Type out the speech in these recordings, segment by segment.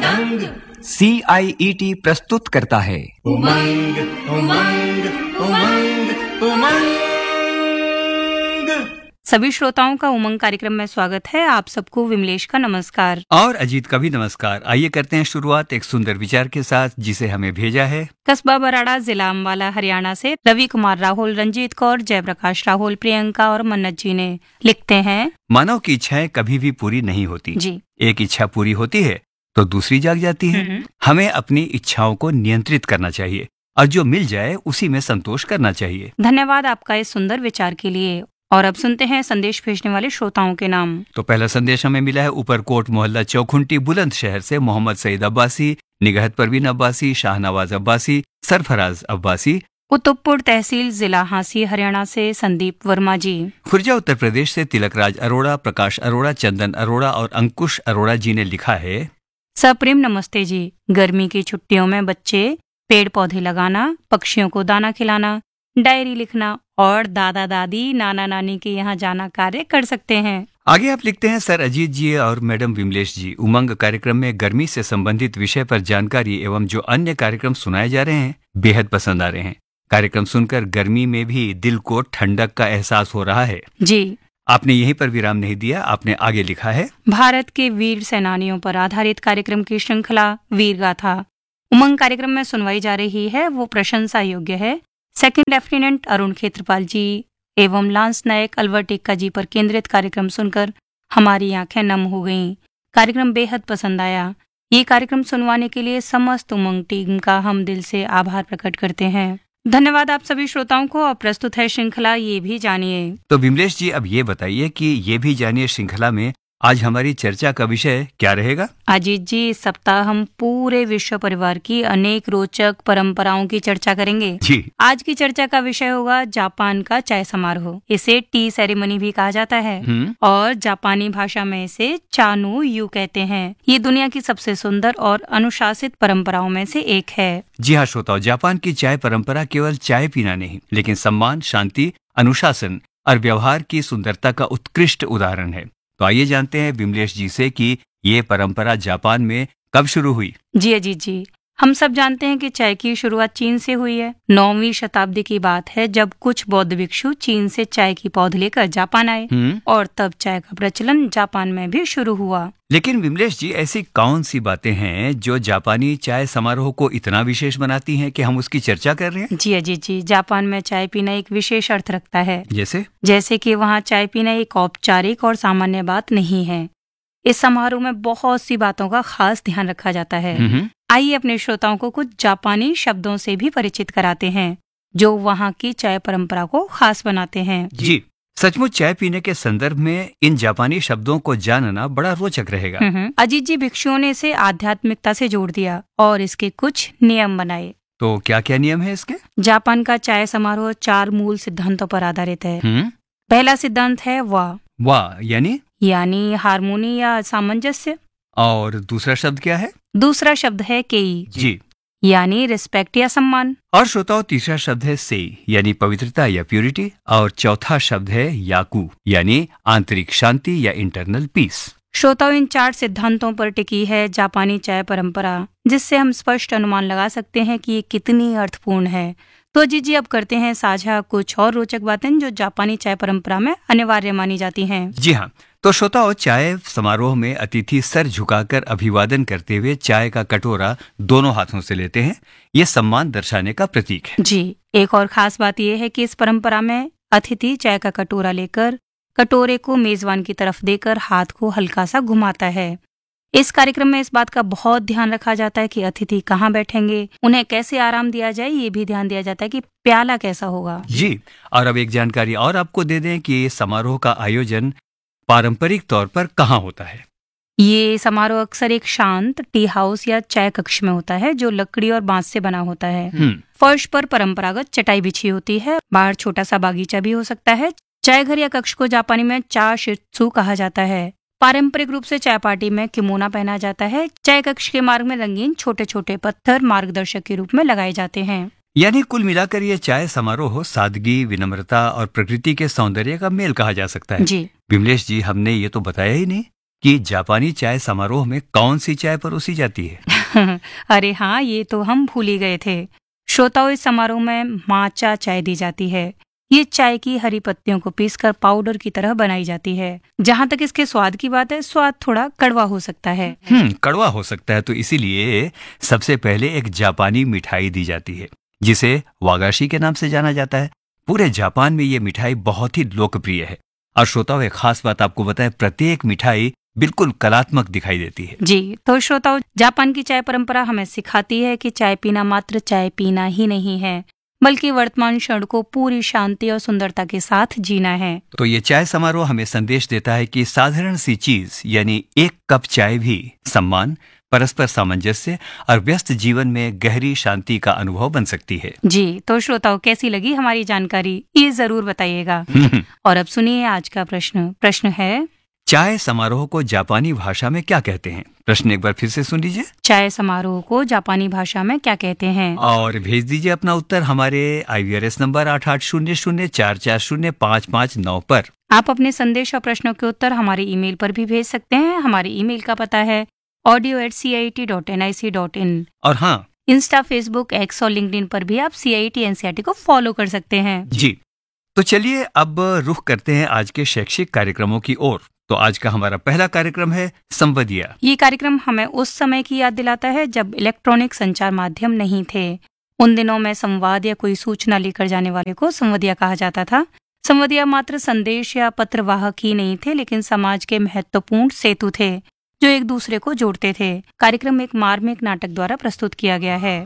संग CIET प्रस्तुत करता है उमंग उमंग उमंग उमंग। सभी श्रोताओं का उमंग कार्यक्रम में स्वागत है। आप सबको विमलेश का नमस्कार और अजीत का भी नमस्कार। आइए करते हैं शुरुआत एक सुंदर विचार के साथ जिसे हमें भेजा है कस्बा बराड़ा, जिला अम्बाला, हरियाणा से रवि कुमार राहुल, रंजीत कौर, जयप्रकाश राहुल, प्रियंका और मन्नत जी ने। लिखते हैं, मानव की इच्छाएं कभी भी पूरी नहीं होती जी। एक इच्छा पूरी होती है तो दूसरी जाग जाती है। हमें अपनी इच्छाओं को नियंत्रित करना चाहिए और जो मिल जाए उसी में संतोष करना चाहिए। धन्यवाद आपका इस सुंदर विचार के लिए। और अब सुनते हैं संदेश भेजने वाले श्रोताओं के नाम। तो पहला संदेश हमें मिला है ऊपरकोट मोहल्ला चौखुंटी बुलंदशहर से मोहम्मद सईद अब्बासी, निगहत परवीन अब्बासी, शाहनवाज अब्बासी, सरफराज अब्बासी। कुतुबपुर तहसील, जिला हांसी, हरियाणा से संदीप वर्मा जी। खुर्जा उत्तर प्रदेश से तिलकराज अरोड़ा, प्रकाश अरोड़ा, चंदन अरोड़ा और अंकुश अरोड़ा जी ने लिखा है, सप्रेम नमस्ते जी। गर्मी की छुट्टियों में बच्चे पेड़ पौधे लगाना, पक्षियों को दाना खिलाना, डायरी लिखना और दादा दादी नाना नानी के यहाँ जाना कार्य कर सकते हैं। आगे आप लिखते हैं, सर अजीत जी और मैडम विमलेश जी, उमंग कार्यक्रम में गर्मी से संबंधित विषय पर जानकारी एवं जो अन्य कार्यक्रम सुनाए जा रहे हैं बेहद पसंद आ रहे हैं। कार्यक्रम सुनकर गर्मी में भी दिल को ठंडक का एहसास हो रहा है। जी। आपने यहीं पर विराम नहीं दिया, आपने आगे लिखा है, भारत के वीर सेनानियों पर आधारित कार्यक्रम की श्रृंखला वीर गाथा उमंग कार्यक्रम में सुनवाई जा रही है, वो प्रशंसा योग्य है। सेकंड लेफ्टिनेंट अरुण खेत्रपाल जी एवं लांस नायक अलवर टेक्का जी पर केंद्रित कार्यक्रम सुनकर हमारी आंखें नम हो गईं। कार्यक्रम बेहद पसंद आया। ये कार्यक्रम सुनवाने के लिए समस्त उमंग टीम का हम दिल से आभार प्रकट करते हैं। धन्यवाद आप सभी श्रोताओं को। अब प्रस्तुत है श्रृंखला ये भी जानिए। तो विमलेश जी अब ये बताइए कि ये भी जानिए श्रृंखला में आज हमारी चर्चा का विषय क्या रहेगा? अजीत जी, इस सप्ताह हम पूरे विश्व परिवार की अनेक रोचक परंपराओं की चर्चा करेंगे। जी। आज की चर्चा का विषय होगा जापान का चाय समारोह। इसे टी सेरेमनी भी कहा जाता है और जापानी भाषा में इसे चानु यू कहते हैं। ये दुनिया की सबसे सुंदर और अनुशासित परंपराओं में से एक है। जी हाँ श्रोताओ, जापान की चाय परंपरा केवल चाय पीना नहीं लेकिन सम्मान, शांति, अनुशासन और व्यवहार की सुंदरता का उत्कृष्ट उदाहरण है। तो आइए जानते हैं विमलेश जी से कि ये परंपरा जापान में कब शुरू हुई। जी अजीत जी, हम सब जानते हैं कि चाय की शुरुआत चीन से हुई है। 9वीं शताब्दी की बात है जब कुछ बौद्ध भिक्षु चीन से चाय की पौध लेकर जापान आए और तब चाय का प्रचलन जापान में भी शुरू हुआ। लेकिन विमलेश जी, ऐसी कौन सी बातें हैं जो जापानी चाय समारोह को इतना विशेष बनाती हैं कि हम उसकी चर्चा कर रहे हैं? जी अजीत जी, जापान में चाय पीना एक विशेष अर्थ रखता है। जैसे कि वहाँ चाय पीना एक औपचारिक और सामान्य बात नहीं है। इस समारोह में बहुत सी बातों का खास ध्यान रखा जाता है। आइए अपने श्रोताओं को कुछ जापानी शब्दों से भी परिचित कराते हैं जो वहाँ की चाय परंपरा को खास बनाते हैं। जी, सचमुच चाय पीने के संदर्भ में इन जापानी शब्दों को जानना बड़ा रोचक रहेगा। अजीत जी, भिक्षुओं ने इसे आध्यात्मिकता से जोड़ दिया और इसके कुछ नियम बनाए। तो क्या क्या नियम है इसके? जापान का चाय समारोह 4 मूल सिद्धांतों पर आधारित है। पहला सिद्धांत है वाह यानी हारमोनी या सामंजस्य। और दूसरा शब्द क्या है? दूसरा शब्द है केई जी यानी रिस्पेक्ट या सम्मान। और श्रोताओं, तीसरा शब्द है सेई यानी पवित्रता या प्यूरिटी। और चौथा शब्द है याकू यानी आंतरिक शांति या इंटरनल पीस। श्रोताओं, इन 4 सिद्धांतों पर टिकी है जापानी चाय परंपरा, जिससे हम स्पष्ट अनुमान लगा सकते हैं कि ये कितनी अर्थपूर्ण है। तो जी अब करते हैं साझा कुछ और रोचक बातें जो जापानी चाय परंपरा में अनिवार्य मानी जाती हैं। जी हाँ, तो श्रोताओं, चाय समारोह में अतिथि सर झुकाकर अभिवादन करते हुए चाय का कटोरा दोनों हाथों से लेते हैं। ये सम्मान दर्शाने का प्रतीक है। जी, एक और खास बात यह है कि इस परंपरा में अतिथि चाय का कटोरा लेकर कटोरे को मेजबान की तरफ देकर हाथ को हल्का सा घुमाता है। इस कार्यक्रम में इस बात का बहुत ध्यान रखा जाता है कि अतिथि कहाँ बैठेंगे, उन्हें कैसे आराम दिया जाए, ये भी ध्यान दिया जाता है कि प्याला कैसा होगा। जी, और अब एक जानकारी और आपको दे दें कि समारोह का आयोजन पारंपरिक तौर पर कहाँ होता है। ये समारोह अक्सर एक शांत टी हाउस या चाय कक्ष में होता है जो लकड़ी और बांस से बना होता है। फर्श पर परंपरागत चटाई बिछी होती है। बाहर छोटा सा बागीचा भी हो सकता है। चाय घर या कक्ष को जापानी में चा शित्सु कहा जाता है। पारंपरिक रूप से चाय पार्टी में किमोना पहना जाता है। चाय कक्ष के मार्ग में रंगीन छोटे छोटे पत्थर मार्गदर्शक के रूप में लगाए जाते हैं। यानी कुल मिलाकर ये चाय समारोह सादगी, विनम्रता और प्रकृति के सौंदर्य का मेल कहा जा सकता है। जी विमलेश जी, हमने ये तो बताया ही नहीं कि जापानी चाय समारोह में कौन सी चाय परोसी जाती है? अरे हाँ, ये तो हम भूल ही गए थे। श्रोताओं, इस समारोह में माचा चाय दी जाती है। ये चाय की हरी पत्तियों को पीसकर पाउडर की तरह बनाई जाती है। जहाँ तक इसके स्वाद की बात है, स्वाद थोड़ा कड़वा हो सकता है। कड़वा हो सकता है, तो इसीलिए सबसे पहले एक जापानी मिठाई दी जाती है जिसे वागाशी के नाम से जाना जाता है। पूरे जापान में ये मिठाई बहुत ही लोकप्रिय है। और श्रोताओं, एक खास बात आपको बताएं, प्रत्येक मिठाई बिल्कुल कलात्मक दिखाई देती है। जी, तो श्रोताओं, जापान की चाय परंपरा हमें सिखाती है कि चाय पीना मात्र चाय पीना ही नहीं है, बल्कि वर्तमान क्षण को पूरी शांति और सुंदरता के साथ जीना है। तो ये चाय समारोह हमें संदेश देता है कि साधारण सी चीज यानी एक कप चाय भी सम्मान, परस्पर सामंजस्य और व्यस्त जीवन में गहरी शांति का अनुभव बन सकती है। जी, तो श्रोताओं, कैसी लगी हमारी जानकारी, ये जरूर बताइएगा। और अब सुनिए आज का प्रश्न है, चाय समारोह को जापानी भाषा में क्या कहते हैं? प्रश्न एक बार फिर से सुन लीजिए। चाय समारोह को जापानी भाषा में क्या कहते हैं? और भेज दीजिए अपना उत्तर हमारे IVRS नंबर 8800440559 पर। आप अपने संदेश और प्रश्नों के उत्तर हमारे ईमेल पर भी भेज सकते हैं। हमारे ईमेल का पता है audio@cit.nic.in। और हाँ, इंस्टा, फेसबुक, एक्स और लिंक्डइन पर भी आप CIT NCERT को फॉलो कर सकते हैं। जी, तो चलिए अब रुख करते हैं आज के शैक्षिक कार्यक्रमों की ओर। तो आज का हमारा पहला कार्यक्रम है संवदिया। ये कार्यक्रम हमें उस समय की याद दिलाता है जब इलेक्ट्रॉनिक संचार माध्यम नहीं थे। उन दिनों में संवाद या कोई सूचना लेकर जाने वाले को संवदिया कहा जाता था। संवदिया मात्र संदेश या पत्रवाहक ही नहीं थे, लेकिन समाज के महत्वपूर्ण सेतु थे जो एक दूसरे को जोड़ते थे। कार्यक्रम एक मार्मिक नाटक द्वारा प्रस्तुत किया गया है।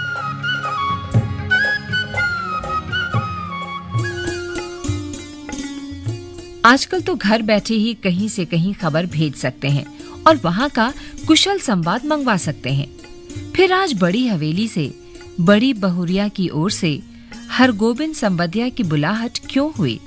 आजकल तो घर बैठे ही कहीं से कहीं खबर भेज सकते हैं और वहाँ का कुशल संवाद मंगवा सकते हैं। फिर आज बड़ी हवेली से, बड़ी बहुरिया की ओर से हरगोबिंद संवदिया की बुलाहट क्यों हुई?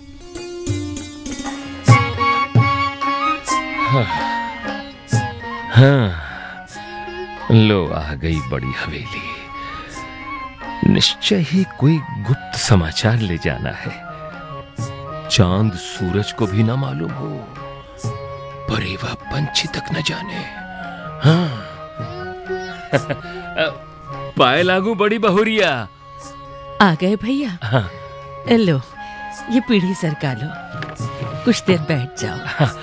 हाँ, लो आ गई बड़ी हवेली। निश्चय ही कोई गुप्त समाचार ले जाना है। चांद सूरज को भी ना मालूम हो, परे वह पंछी तक न जाने। हाँ। पाए लागू बड़ी बहुरिया। आ गए भैया। हाँ। लो, ये पीढ़ी सरका लो, कुछ देर बैठ जाओ।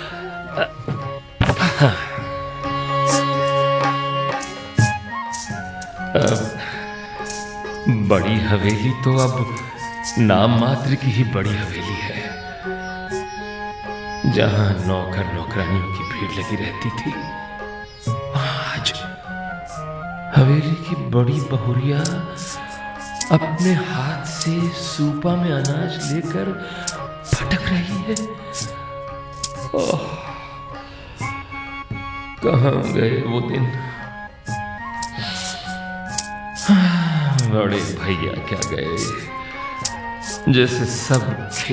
बड़ी हवेली तो अब नाम मात्र की ही बड़ी हवेली है, जहां नौकर नौकरानियों की भीड़ लगी रहती थी। आज हवेली की बड़ी बहुरिया अपने हाथ से सूपा में अनाज लेकर भटक रही है। ओह, कहां गए वो दिन? बड़े भैया क्या गए, जैसे सब